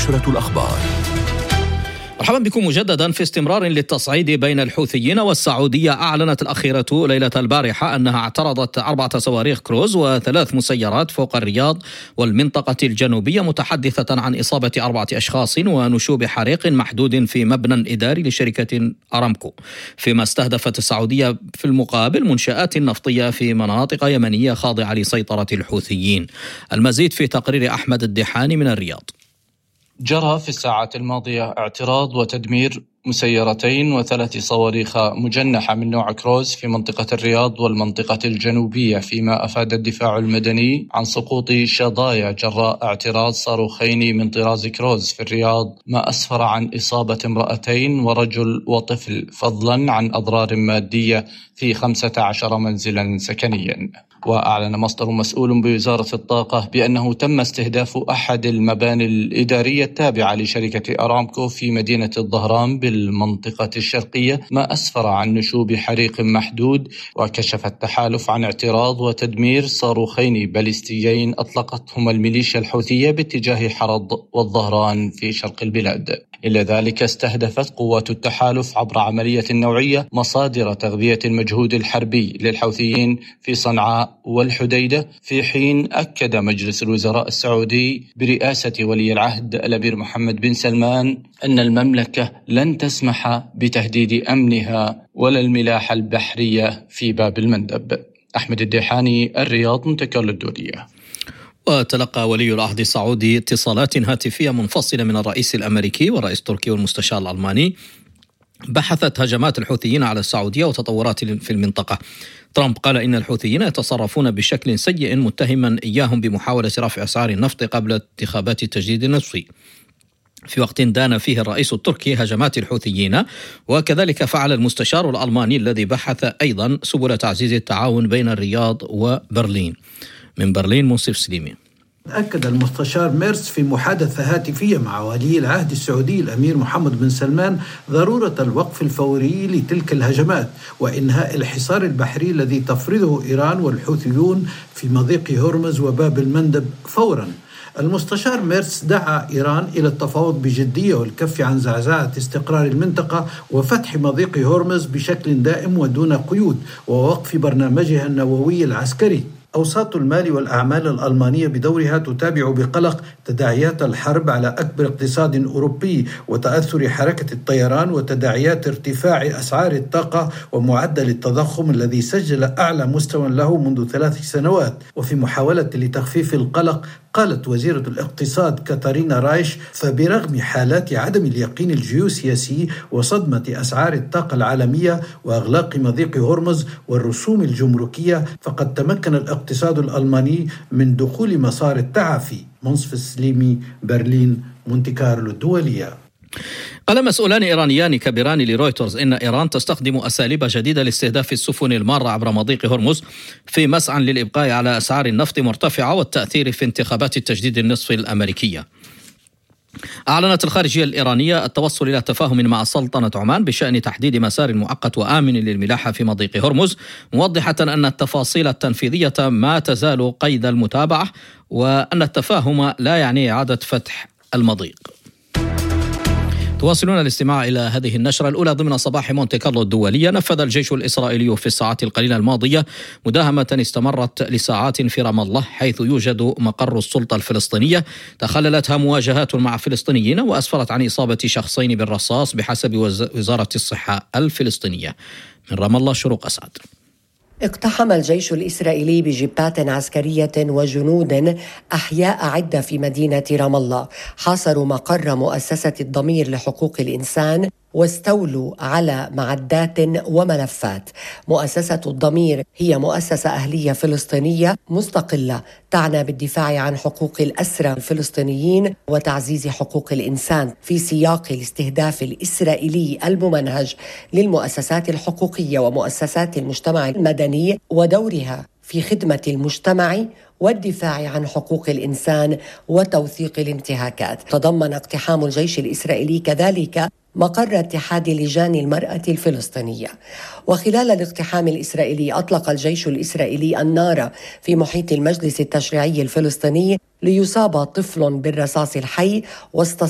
نشرة الأخبار. مرحبا بكم مجددا. في استمرار للتصعيد بين الحوثيين والسعودية، أعلنت الأخيرة ليلة البارحة أنها اعترضت 4 صواريخ كروز و3 مسيرات فوق الرياض والمنطقة الجنوبية، متحدثة عن إصابة 4 أشخاص ونشوب حريق محدود في مبنى إداري لشركة أرامكو، فيما استهدفت السعودية في المقابل منشآت نفطية في مناطق يمنية خاضعة لسيطرة الحوثيين. المزيد في تقرير أحمد الدحاني من الرياض. جرى في الساعات الماضية اعتراض وتدمير مسيرتين و3 صواريخ مجنحة من نوع كروز في منطقة الرياض والمنطقة الجنوبية، فيما أفاد الدفاع المدني عن سقوط شظايا جراء اعتراض صاروخين من طراز كروز في الرياض، ما أسفر عن إصابة 2 ورجل وطفل، فضلا عن أضرار مادية في 15 منزلا سكنيا. وأعلن مصدر مسؤول بوزارة الطاقة بأنه تم استهداف أحد المباني الإدارية التابعة لشركة أرامكو في مدينة الظهران بالمنطقة الشرقية، ما أسفر عن نشوب حريق محدود. وكشف التحالف عن اعتراض وتدمير صاروخين باليستيين أطلقتهما الميليشيا الحوثية باتجاه حرض والظهران في شرق البلاد. إلا ذلك استهدفت قوات التحالف عبر عملية نوعية مصادر تغذية المجهود الحربي للحوثيين في صنعاء والحديدة، في حين أكد مجلس الوزراء السعودي برئاسة ولي العهد الأمير محمد بن سلمان أن المملكة لن تسمح بتهديد أمنها ولا الملاحة البحرية في باب المندب. أحمد الدحاني، الرياض، منتكر للدولية. وتلقى ولي العهد السعودي اتصالات هاتفية منفصلة من الرئيس الأمريكي والرئيس التركي والمستشار الألماني بحثت هجمات الحوثيين على السعودية وتطورات في المنطقة. ترامب قال إن الحوثيين يتصرفون بشكل سيء، متهما إياهم بمحاولة رفع أسعار النفط قبل انتخابات التجديد النصفي، في وقت دان فيه الرئيس التركي هجمات الحوثيين. وكذلك فعل المستشار الألماني الذي بحث أيضا سبل تعزيز التعاون بين الرياض وبرلين. من برلين منصف سليمي. أكد المستشار ميرس في محادثة هاتفية مع ولي العهد السعودي الأمير محمد بن سلمان ضرورة الوقف الفوري لتلك الهجمات وإنهاء الحصار البحري الذي تفرضه إيران والحوثيون في مضيق هرمز وباب المندب فورا. المستشار ميرس دعا إيران إلى التفاوض بجدية والكف عن زعزعة استقرار المنطقة وفتح مضيق هرمز بشكل دائم ودون قيود ووقف برنامجها النووي العسكري. أوساط المال والأعمال الألمانية بدورها تتابع بقلق تداعيات الحرب على أكبر اقتصاد أوروبي وتأثر حركة الطيران وتداعيات ارتفاع أسعار الطاقة ومعدل التضخم الذي سجل أعلى مستوى له منذ 3 سنوات. وفي محاولة لتخفيف القلق قالت وزيرة الاقتصاد كاتارينا رايش: فبرغم حالات عدم اليقين الجيوسياسي وصدمة أسعار الطاقة العالمية وإغلاق مضيق هرمز والرسوم الجمركية، فقد تمكن الاقتصاد الألماني من دخول مسار التعافي. منصف السليمي، برلين، مونتي كارلو الدولية. قال مسؤولان إيرانيان كبيران لرويترز إن إيران تستخدم أساليب جديدة لاستهداف السفن المارة عبر مضيق هرمز في مسعى للإبقاء على أسعار النفط مرتفعة والتأثير في انتخابات التجديد النصفي الأمريكية. أعلنت الخارجية الإيرانية التوصل إلى تفاهم مع سلطنة عمان بشأن تحديد مسار مؤقت وآمن للملاحة في مضيق هرمز، موضحة أن التفاصيل التنفيذية ما تزال قيد المتابعة وأن التفاهم لا يعني إعادة فتح المضيق. تواصلون الاستماع إلى هذه النشرة الأولى ضمن صباح مونتي كارلو الدولية. نفذ الجيش الإسرائيلي في الساعات القليلة الماضية مداهمة استمرت لساعات في رام الله، حيث يوجد مقر السلطة الفلسطينية، تخللتها مواجهات مع فلسطينيين وأسفرت عن إصابة شخصين بالرصاص بحسب وزارة الصحة الفلسطينية. من رام الله شروق أسعد. اقتحم الجيش الإسرائيلي بجبات عسكرية وجنود أحياء عدة في مدينة رام الله، حاصروا مقر مؤسسة الضمير لحقوق الإنسان واستولوا على معدات وملفات. مؤسسة الضمير هي مؤسسة أهلية فلسطينية مستقلة تعنى بالدفاع عن حقوق الأسرى الفلسطينيين وتعزيز حقوق الإنسان في سياق الاستهداف الإسرائيلي الممنهج للمؤسسات الحقوقية ومؤسسات المجتمع المدني ودورها في خدمة المجتمع والدفاع عن حقوق الإنسان وتوثيق الانتهاكات. تضمن اقتحام الجيش الإسرائيلي كذلك مقر اتحاد لجان المرأة الفلسطينية. وخلال الاقتحام الإسرائيلي أطلق الجيش الإسرائيلي النار في محيط المجلس التشريعي الفلسطيني ليصاب طفل بالرصاص الحي وسط